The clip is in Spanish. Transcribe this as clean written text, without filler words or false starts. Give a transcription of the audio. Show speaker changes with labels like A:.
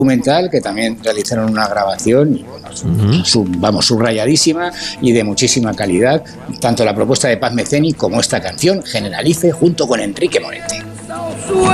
A: documental que también realizaron una grabación y, bueno, subrayadísima y de muchísima calidad, tanto la propuesta de Paz Meceni como esta canción, Generalice, junto con Enrique Morente.